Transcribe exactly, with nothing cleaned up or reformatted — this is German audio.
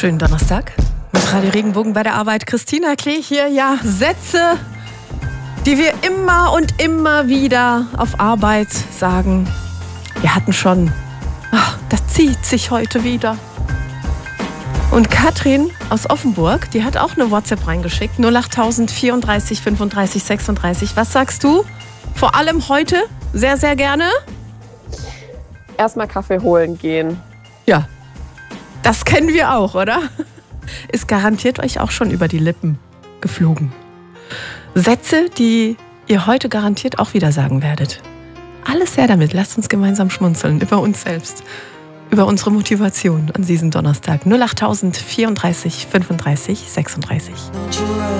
Schönen Donnerstag mit Radio Regenbogen bei der Arbeit. Christina Klee hier. Ja, Sätze, die wir immer und immer wieder auf Arbeit sagen. Wir hatten schon, ach, das zieht sich heute wieder. Und Katrin aus Offenburg, die hat auch eine WhatsApp reingeschickt. null acht vierunddreißig fünfunddreißig sechsunddreißig. Was sagst du? Vor allem heute sehr, sehr gerne? Erstmal Kaffee holen gehen. Ja, das kennen wir auch, oder? Ist garantiert euch auch schon über die Lippen geflogen. Sätze, die ihr heute garantiert auch wieder sagen werdet. Alles her damit, lasst uns gemeinsam schmunzeln über uns selbst, über unsere Motivation an diesem Donnerstag. null acht vierunddreißig fünfunddreißig sechsunddreißig.